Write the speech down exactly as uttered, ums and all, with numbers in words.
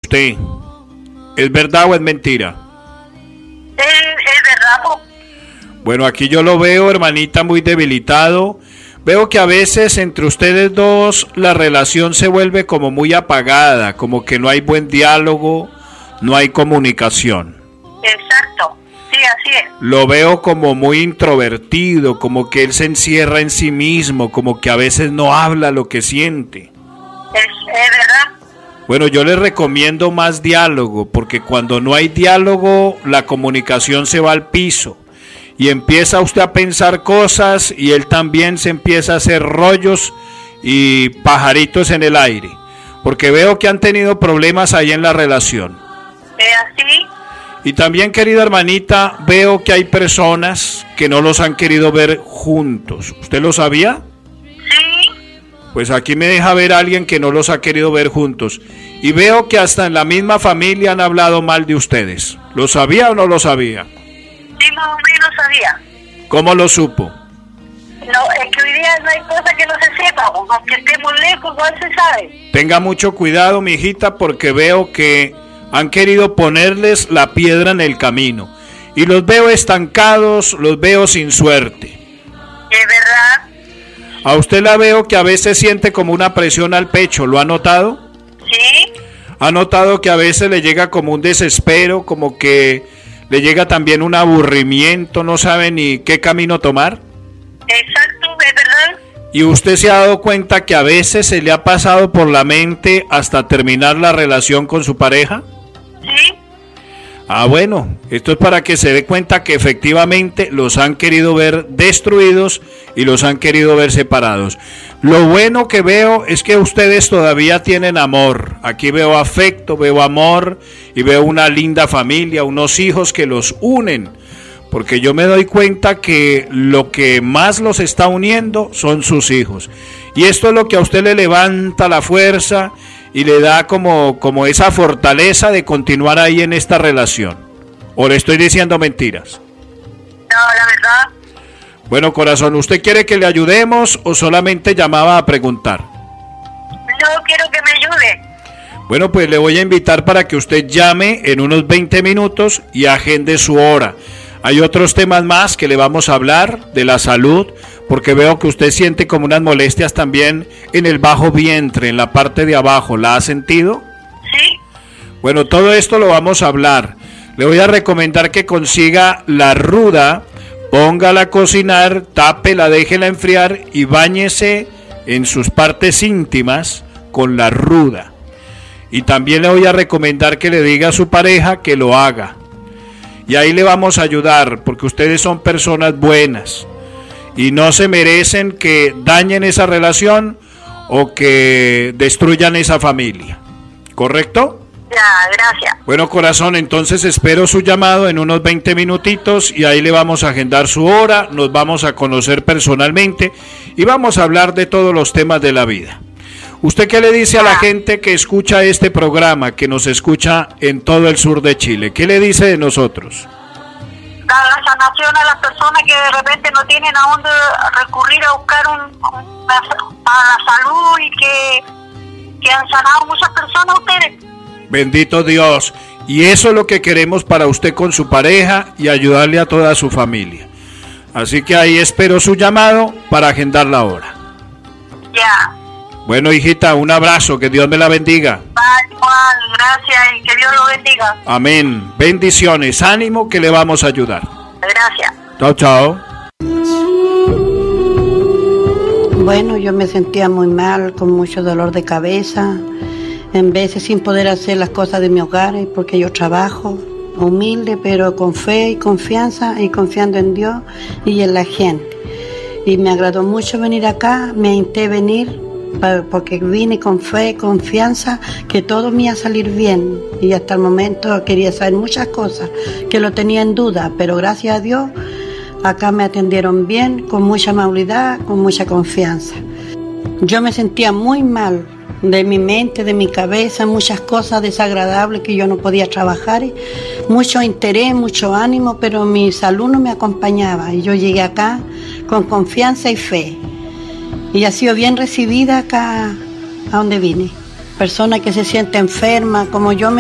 usted. ¿Es verdad o es mentira? Es, es verdad, po. Bueno, aquí yo lo veo, hermanita, muy debilitado. Veo que a veces entre ustedes dos la relación se vuelve como muy apagada, como que no hay buen diálogo, no hay comunicación. Exacto, sí, así es. Lo veo como muy introvertido, como que él se encierra en sí mismo, como que a veces no habla lo que siente. Es, es verdad. Bueno, yo les recomiendo más diálogo, porque cuando no hay diálogo, la comunicación se va al piso. Y empieza usted a pensar cosas y él también se empieza a hacer rollos y pajaritos en el aire. Porque veo que han tenido problemas ahí en la relación. Es así. Y también, querida hermanita, veo que hay personas que no los han querido ver juntos. ¿Usted lo sabía? Sí. Pues aquí me deja ver a alguien que no los ha querido ver juntos. Y veo que hasta en la misma familia han hablado mal de ustedes. ¿Lo sabía o no lo sabía? Sí, más o menos sabía. ¿Cómo lo supo? No, es que hoy día no hay cosa que no se sepa, aunque estemos lejos, igual se sabe. Tenga mucho cuidado, mi hijita, porque veo que han querido ponerles la piedra en el camino. Y los veo estancados, los veo sin suerte. Es verdad. A usted la veo que a veces siente como una presión al pecho, ¿lo ha notado? Sí. ¿Ha notado que a veces le llega como un desespero, como que le llega también un aburrimiento, no sabe ni qué camino tomar? Exacto, es verdad. ¿Y usted se ha dado cuenta que a veces se le ha pasado por la mente hasta terminar la relación con su pareja? Sí. Ah, bueno, esto es para que se dé cuenta que efectivamente los han querido ver destruidos y los han querido ver separados. Lo bueno que veo es que ustedes todavía tienen amor. Aquí veo afecto, veo amor y veo una linda familia, unos hijos que los unen. Porque yo me doy cuenta que lo que más los está uniendo son sus hijos. Y esto es lo que a usted le levanta la fuerza y le da como, como esa fortaleza de continuar ahí en esta relación. ¿O le estoy diciendo mentiras? No, la verdad. Bueno, corazón, ¿usted quiere que le ayudemos o solamente llamaba a preguntar? No, quiero que me ayude. Bueno, pues le voy a invitar para que usted llame en unos veinte minutos y agende su hora. Hay otros temas más que le vamos a hablar de la salud, porque veo que usted siente como unas molestias también en el bajo vientre, en la parte de abajo. ¿La ha sentido? Sí. Bueno, todo esto lo vamos a hablar. Le voy a recomendar que consiga la ruda, póngala a cocinar, tápela, déjela enfriar y báñese en sus partes íntimas con la ruda. Y también le voy a recomendar que le diga a su pareja que lo haga. Y ahí le vamos a ayudar, porque ustedes son personas buenas y no se merecen que dañen esa relación o que destruyan esa familia. ¿Correcto? Ya, gracias. Bueno, corazón, entonces espero su llamado en unos veinte minutitos y ahí le vamos a agendar su hora, nos vamos a conocer personalmente y vamos a hablar de todos los temas de la vida. ¿Usted qué le dice a la gente que escucha este programa, que nos escucha en todo el sur de Chile? ¿Qué le dice de nosotros? Dar la sanación a las personas que de repente no tienen a dónde recurrir a buscar un, una, a la salud y que, que han sanado muchas personas ustedes. Bendito Dios. Y eso es lo que queremos para usted con su pareja y ayudarle a toda su familia. Así que ahí espero su llamado para agendar la hora. Ya. Bueno, hijita, un abrazo, que Dios me la bendiga. Bye, Juan, gracias y que Dios lo bendiga. Amén. Bendiciones, ánimo que le vamos a ayudar. Gracias. Chao, chao. Bueno, yo me sentía muy mal, con mucho dolor de cabeza, en veces sin poder hacer las cosas de mi hogar, porque yo trabajo, humilde, pero con fe y confianza, y confiando en Dios y en la gente. Y me agradó mucho venir acá, me intenté venir, porque vine con fe, confianza, que todo me iba a salir bien. Y hasta el momento quería saber muchas cosas, que lo tenía en duda, pero gracias a Dios, acá me atendieron bien, con mucha amabilidad, con mucha confianza. Yo me sentía muy mal, de mi mente, de mi cabeza, muchas cosas desagradables que yo no podía trabajar, mucho interés, mucho ánimo, pero mi salud no me acompañaba. Y yo llegué acá con confianza y fe. Y ha sido bien recibida acá a donde vine. Persona que se siente enferma, como yo me